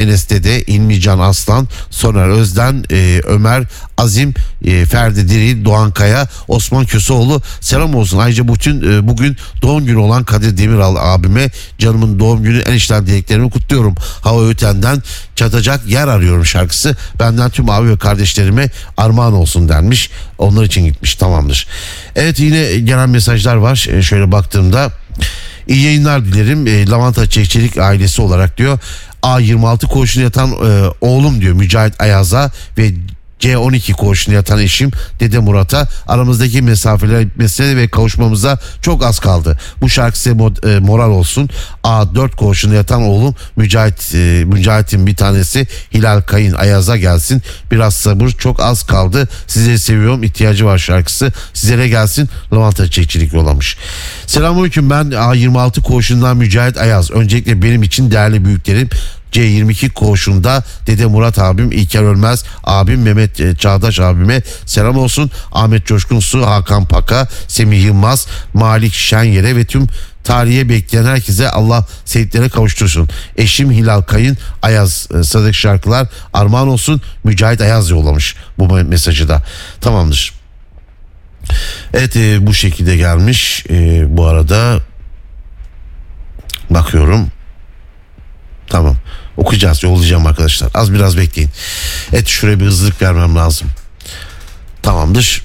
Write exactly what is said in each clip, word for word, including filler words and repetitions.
Enes Dede, İlmi Can Aslan, Soner Özden, e, Ömer Azim, e, Ferdi Diril, Doğan Kaya, Osman Köseoğlu selam olsun. Ayrıca bütün e, bugün doğum günü olan Kadir Demiral abime canımın doğum günü en içten dileklerimi kutluyorum. Hava Öten'den Çatacak Yer Arıyorum şarkısı benden tüm abi ve kardeşlerime armağan olsun denmiş. Onlar için gitmiş, tamamdır. Evet, yine gelen mesajlar var. E, şöyle baktığımda iyi yayınlar dilerim. E, Lavanta Çekçelik ailesi olarak diyor. A yirmi altı koğuşuna yatan e, oğlum diyor Mücahit Ayaz'a ve C on iki koğuşuna yatan eşim Dede Murat'a aramızdaki mesafeler bitmesine ve kavuşmamıza çok az kaldı. Bu şarkı size mod, e, moral olsun. A dört koğuşuna yatan oğlum Mücahit, e, Mücahit'in bir tanesi Hilal Kayın Ayaz'a gelsin. Biraz sabır, çok az kaldı. Sizleri seviyorum, ihtiyacı var şarkısı. Sizlere gelsin. Lavanta Çekçilik yollamış. Selamünaleyküm, ben A yirmi altı koğuşundan Mücahit Ayaz. Öncelikle benim için değerli büyüklerim C yirmi iki koğuşunda Dede Murat abim, İlker Ölmez abim, Mehmet Çağdaş abime selam olsun. Ahmet Coşkun Su, Hakan Paka, Semih Yılmaz, Malik Şenyer'e ve tüm tarihe bekleyen herkese Allah sevdiklere kavuştursun. Eşim Hilal Kayın Ayaz, sıradaki şarkılar armağan olsun. Mücahit Ayaz yollamış bu mesajı da. Tamamdır. Evet, e, bu şekilde gelmiş. E, bu arada bakıyorum. Tamam, okuyacağız, yollayacağım arkadaşlar. Az biraz bekleyin. Evet, şuraya bir hızlılık vermem lazım. Tamamdır.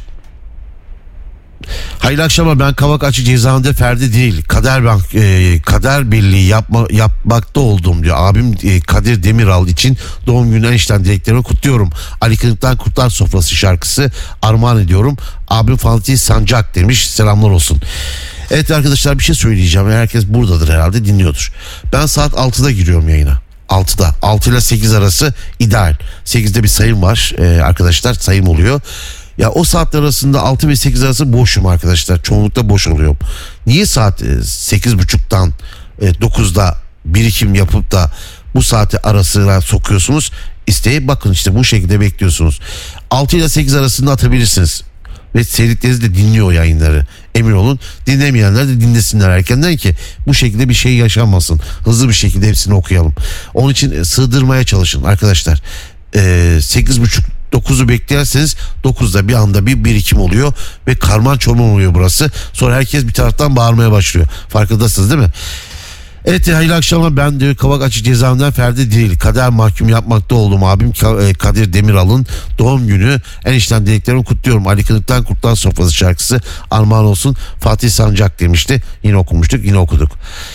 Hayırlı akşamlar, ben Kavak Açık Cezaevinde Ferdi değil. Kader bank, e, kader birliği yapma, yapmakta oldum diyor. Abim e, Kadir Demiral için doğum günü en içten dileklerimi kutluyorum. Ali Kırık'tan Kurtlar Sofrası şarkısı armağan ediyorum. Abim Fatih Sancak demiş, selamlar olsun. Evet arkadaşlar, bir şey söyleyeceğim. Herkes buradadır herhalde, dinliyordur. Ben saat altıda giriyorum yayına. altıda. altı ile sekiz arası ideal. sekizde bir sayım var ee, arkadaşlar, sayım oluyor. Ya o saatler arasında altı ve sekiz arası boşum arkadaşlar. Çoğunlukla boş oluyorum. Niye saat sekiz buçuktan dokuzda birikim yapıp da bu saati arasına sokuyorsunuz? İsteyip bakın, işte bu şekilde bekliyorsunuz. altı ile sekiz arasında atabilirsiniz. Ve sevdikleriniz de dinliyor yayınları. Emin olun, dinlemeyenler de dinlesinler erkenden ki bu şekilde bir şey yaşanmasın. Hızlı bir şekilde hepsini okuyalım. Onun için sığdırmaya çalışın arkadaşlar. Ee, sekiz buçuk dokuzu beklerseniz dokuzda bir anda bir birikim oluyor ve karman çorman oluyor burası. Sonra herkes bir taraftan bağırmaya başlıyor. Farkındasınız değil mi? Evet, hayırlı akşamlar, ben de Kavak Açık Cezaevinden Ferdi değil. Kader mahkum yapmakta oldum abim Kadir Demiral'ın doğum günü en içten dileklerimi kutluyorum. Ali Kırık'tan Kurtlar Sofrası şarkısı armağan olsun. Fatih Sancak demişti. Yine okumuştuk, yine okuduk.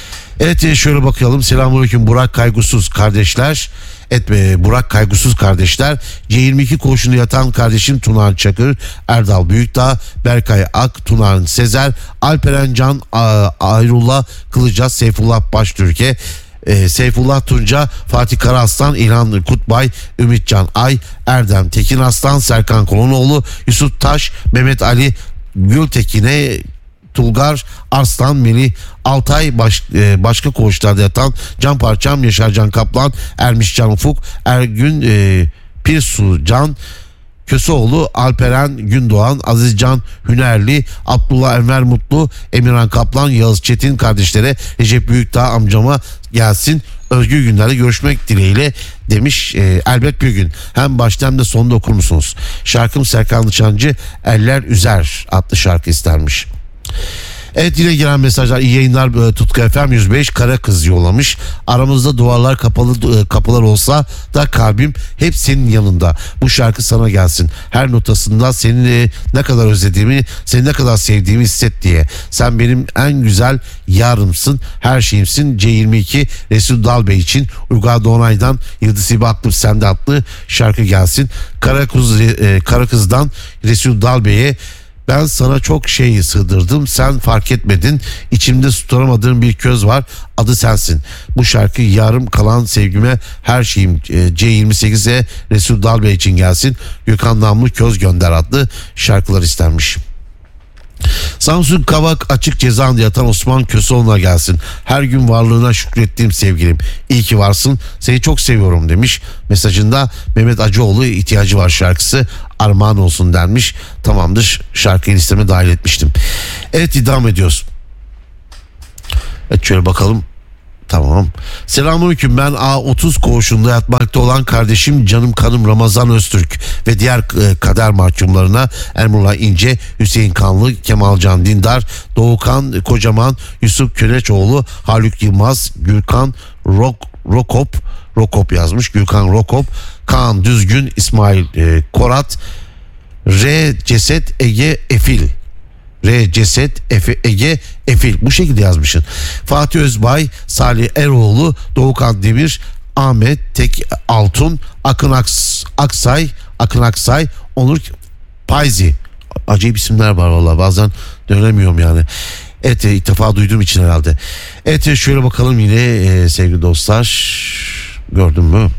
Evet, şöyle bakalım. Selamünaleyküm Burak Kaygusuz kardeşler. Evet, Burak Kaygusuz kardeşler. C yirmi iki koğuşunda yatan kardeşim Tunan Çakır, Erdal Büyükdağ, Berkay Ak, Tunan Sezer, Alperen Can, Ayrullah Kılıca, Seyfullah Baştürk'e, e, Seyfullah Tunca, Fatih Karaaslan, İlhan Kutbay, Ümitcan Ay, Erdem Tekin Aslan, Serkan Kolonoğlu, Yusuf Taş, Mehmet Ali Gültekin'e, Tulgar Arslan, Melih Altay, baş, e, başka koğuşlarda yatan Can Parçam, Yaşar Can Kaplan, Ermiş Can Ufuk, Ergün e, Pirsu Can Köseoğlu, Alperen Gündoğan, Azizcan Hünerli, Abdullah Enver Mutlu, Emirhan Kaplan, Yağız Çetin kardeşlere, Recep Büyükdağ amcama gelsin. Özgür günlerde görüşmek dileğiyle demiş e, Elbet bir gün. Hem başta hem de sonunda okur musunuz? Şarkım Serkan Nişancı Eller Üzer adlı şarkı istermiş. Evet, yine gelen mesajlar. İyi yayınlar Tutku F M yüz beş Kara Kız yollamış. Aramızda duvarlar kapalı kapılar olsa da kalbim hep senin yanında. Bu şarkı sana gelsin. Her notasında seni ne kadar özlediğimi, seni ne kadar sevdiğimi hisset diye. Sen benim en güzel yarımsın, her şeyimsin. C yirmi iki Resul Dalbey için Uygar Doğanay'dan Yıldız İbi Aklım Sende adlı şarkı gelsin. Kara Kız, e, Kara Kız'dan Resul Dalbey'e ben sana çok şey sığdırdım, sen fark etmedin. İçimde tutamadığım bir köz var, adı sensin. Bu şarkı yarım kalan sevgime her şeyim C yirmi sekize Resul Dalbey için gelsin. Gökhan Namlı Köz Gönder adlı şarkılar istenmiş. Samsun Kavak Açık Cezaevinde yatan Osman Köseoğlu'na gelsin. Her gün varlığına şükrettiğim sevgilim. İyi ki varsın. Seni çok seviyorum demiş. Mesajında Mehmet Acıoğlu ihtiyacı var şarkısı armağan olsun denmiş. Tamamdır. Şarkıyı listeme dahil etmiştim. Evet, devam ediyoruz. Evet, şöyle bakalım. Tamam. Selamünaleyküm. Ben A otuz koğuşunda yatmakta olan kardeşim canım kanım Ramazan Öztürk ve diğer e, kader mahkumlarına Emrullah İnce, Hüseyin Kanlı, Kemalcan Dindar, Doğukan Kocaman, Yusuf Köleçoğlu, Haluk Yılmaz, Gürkan Rok, Rokop Rokop yazmış. Gürkan Rokop, Kaan Düzgün, İsmail e, Korat, R Ceset Ege Efil. R Ceset Efe, Ege Efil, bu şekilde yazmışsın. Fatih Özbay, Salih Eroğlu, Doğukan Demir, Ahmet Tek Altun, Akın Aks, Aksay, Akın Aksay, Onur Payzi. Acayip isimler var vallahi, bazen dönemiyorum yani. Evet, ilk defa duyduğum için herhalde. Evet, şöyle bakalım yine e, sevgili dostlar. Gördün mü?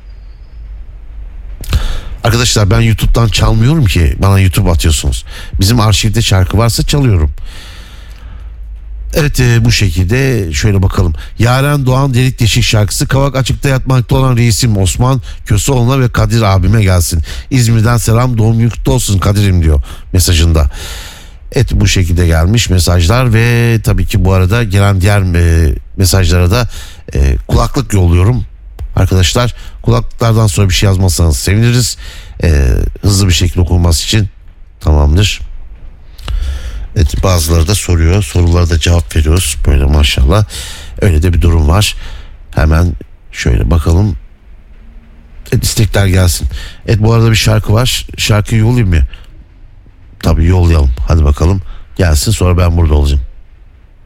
Arkadaşlar ben YouTube'dan çalmıyorum ki, bana YouTube atıyorsunuz. Bizim arşivde şarkı varsa çalıyorum. Evet, e, bu şekilde şöyle bakalım. Yaren Doğan Delik Deşik şarkısı Kavak Açık'ta yatmakta olan reisim Osman Köseoğlu'na ve Kadir abime gelsin. İzmir'den selam, doğum günün kutlu olsun Kadir'im diyor mesajında. Evet, bu şekilde gelmiş mesajlar ve tabii ki bu arada gelen diğer e, mesajlara da e, kulaklık yolluyorum. Arkadaşlar, kulaklıklardan sonra bir şey yazmazsanız seviniriz. Ee, hızlı bir şekilde okunması için. Tamamdır. Evet, bazıları da soruyor. Sorulara da cevap veriyoruz. Böyle maşallah. Öyle de bir durum var. Hemen şöyle bakalım. Evet, istekler gelsin. Evet, bu arada bir şarkı var. Şarkıyı yollayayım mı? Tabii yollayalım. Hadi bakalım. Gelsin, sonra ben burada olacağım.